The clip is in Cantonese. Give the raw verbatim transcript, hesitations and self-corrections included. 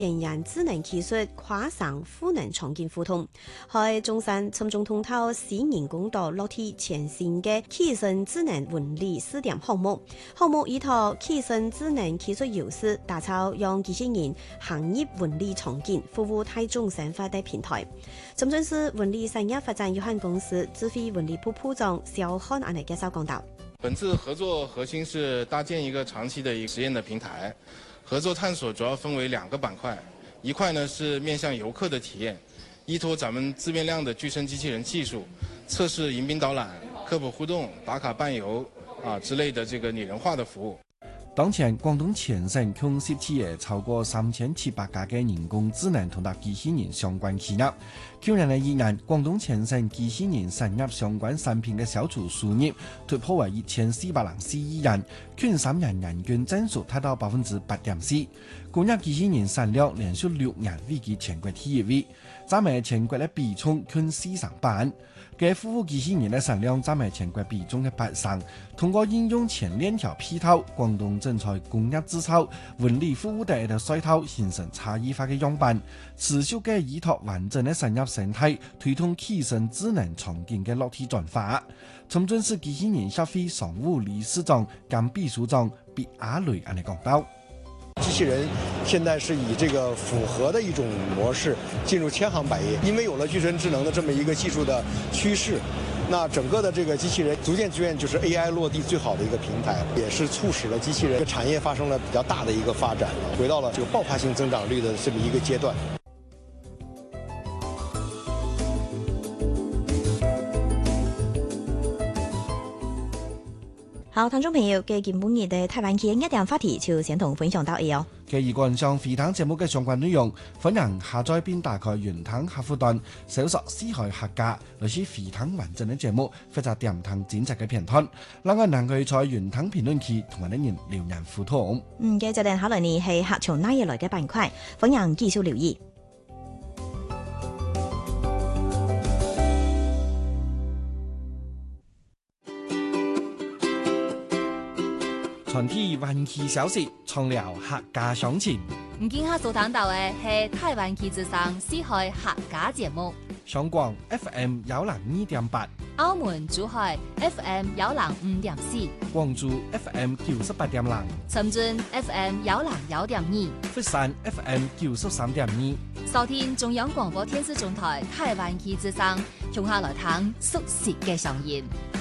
人人智能技術跨省賦能創建互通，喺中山沉中通透市人工島落地全新嘅起身智能文理試點項目。項目依託起身智能技術優勢，打造讓機器人行業文理創建服務大眾生活的平台。深圳市文理產業發展有限公司智慧文理部部長肖漢安嚟介紹講道。 本次合作核心是搭建一個長期的一個實驗的平台。合作探索主要分為兩個板塊，一塊呢是面向遊客的體驗，依託咱們自變量的具身機器人技術，測試迎賓導覽、科普互動、打卡伴遊啊之類的這個擬人化的服務。 當前廣東全省共涉企業超過三千七百家嘅人工智能同埋機器人相關企業。去年嘅一年，廣東全省機器人產業相關產品嘅銷售數額突破為一千四百零四億元，近三年人均增速達到百分之八點四。工業機器人產量連續六年位居全國第一位，佔埋全國嘅比重近四成半。嘅服務機器人嘅產量佔埋全國比重嘅八成。通過應用全鏈條配套，廣東正在工業製造、文理服務等嘅賽道形成差異化嘅樣板，持續嘅依託完整嘅產業生態，推動起身智能創建嘅落地轉化。深圳市機器人協會常務理事長兼秘書長畢阿雷安尼講到。 機器人現在是以這個複合的一種模式進入千行百業，因為有了具身智能的這麼一個技術的趨勢，那整個的這個機器人逐漸逐漸就是 A I 落地最好的一個平台，也是促使了機器人這個產業發生了比較大的一個發展，回到了這個爆發性增長率的這麼一個階段。 好，聽眾朋友嘅今半日嘅台灣嘅一點話題就先同分享到呢哦。 嘅以觀賞飛騰節目嘅相關內容，歡迎下載並打開雲騰客戶端，搜索四海客家，來是飛騰完整嘅節目，或者點騰剪輯嘅片段。另外，能夠在雲騰評論區同埋啲人留言互動。 嗯，嘅就定考慮你係客從哪嘢來嘅板塊，歡迎繼續留意。 全體灣區消息，從聊客家鄉情。 唔見下所聽到嘅係台灣區之聲四海客家節目。 香港 F M 幺零二點八， 澳門珠海 F M 幺零五點四， 廣州 F M 九十八點零， 深圳 F M 幺零幺點二， 佛山 F M 九十三點二。 收聽中央廣播電視總台台灣區之聲，從下來聽熟悉嘅聲音。